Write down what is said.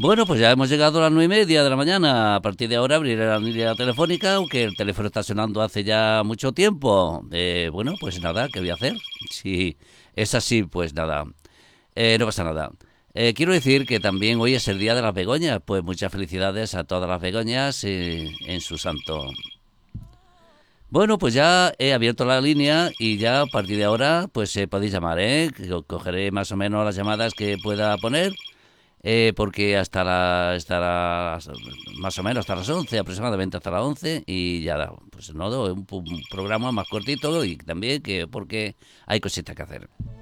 Bueno, pues ya hemos llegado a las 9:30 de la mañana. A partir de ahora abriré la línea telefónica, aunque el teléfono está sonando hace ya mucho tiempo. Bueno, pues nada, ¿qué voy a hacer? Si es así, pues nada, no pasa nada. Quiero decir que también hoy es el Día de las Begoñas. Pues muchas felicidades a todas las begoñas en su santo. Bueno, pues ya he abierto la línea y ya a partir de ahora pues podéis llamar, ¿eh? Cogeré más o menos las llamadas que pueda poner, porque más o menos hasta las 11 aproximadamente hasta las 11 y ya, pues no, un programa más cortito y también que porque hay cositas que hacer.